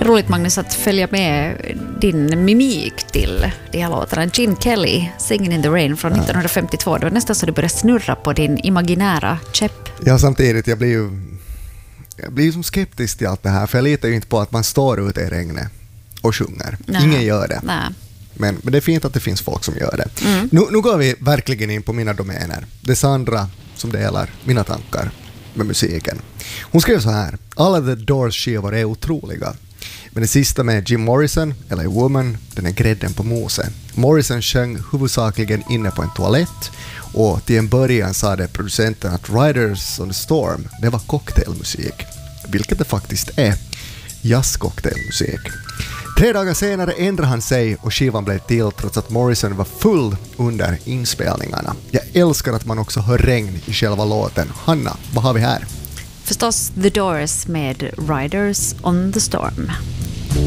Roligt, Magnus, att följa med din mimik till de här låtarna. Gene Kelly, Singing in the Rain från 1952. Det var nästan så du började snurra på din imaginära käpp. Ja, samtidigt, jag blir ju som skeptisk till allt det här. För jag litar ju inte på att man står ute i regnet och sjunger. Nej. Ingen gör det. Nej. Men det är fint att det finns folk som gör det. Nu går vi verkligen in på mina domäner. Det är Sandra som delar mina tankar med musiken. Hon skrev så här: alla The Doors-skivor är otroliga. Men det sista med Jim Morrison, eller Woman, den är grädden på moset. Morrison sjöng huvudsakligen inne på en toalett, och till en början sa det producenten att Riders on the Storm, det var cocktailmusik. Vilket det faktiskt är. Jazzcocktailmusik. 3 dagar senare ändrade han sig och skivan blev till trots att Morrison var full under inspelningarna. Jag älskar att man också hör regn i själva låten. Hanna, vad har vi här? Förstås The Doors med Riders on the Storm.